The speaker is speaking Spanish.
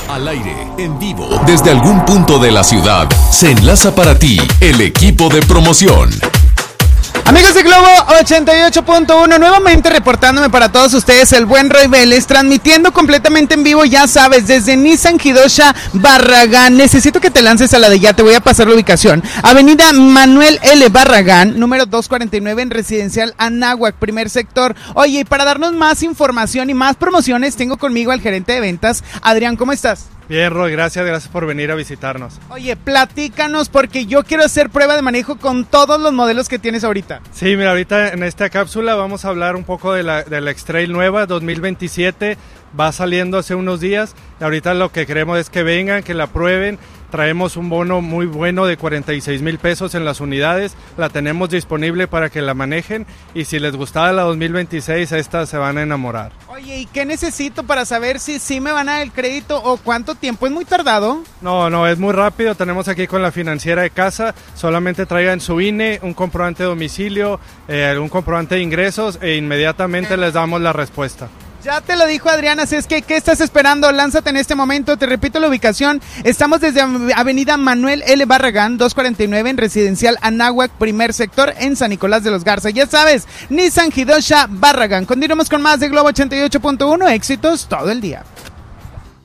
Al aire, en vivo, desde algún punto de la ciudad, se enlaza para ti el equipo de promoción. Amigos de Globo 88.1, nuevamente reportándome para todos ustedes el buen Roy Vélez, transmitiendo completamente en vivo, ya sabes, desde Nissan Hidosha Barragán. Necesito que te lances a la de ya, te voy a pasar la ubicación. Avenida Manuel L. Barragán, número 249 en Residencial Anáhuac, primer sector. Oye, y para darnos más información y más promociones, tengo conmigo al gerente de ventas, Adrián, ¿cómo estás? Bien, Roy, gracias por venir a visitarnos. Oye, platícanos porque yo quiero hacer prueba de manejo con todos los modelos que tienes ahorita. Sí, mira, ahorita en esta cápsula vamos a hablar un poco de la X-Trail nueva 2027, va saliendo hace unos días, y ahorita lo que queremos es que vengan, que la prueben. Traemos un bono muy bueno de 46,000 pesos en las unidades, la tenemos disponible para que la manejen y si les gustaba la 2026, estas se van a enamorar. Oye, ¿y qué necesito para saber si sí me van a dar el crédito o cuánto tiempo? ¿Es muy tardado? No, es muy rápido, tenemos aquí con la financiera de casa, solamente traigan su INE, un comprobante de domicilio, un comprobante de ingresos e inmediatamente les damos la respuesta. Ya te lo dijo Adrián, así es que ¿qué estás esperando? Lánzate en este momento, te repito la ubicación, estamos desde Avenida Manuel L. Barragán, 249 en Residencial Anáhuac, primer sector en San Nicolás de los Garza. Ya sabes, Nissan Hidosha Barragán. Continuamos con más de Globo 88.1, éxitos todo el día.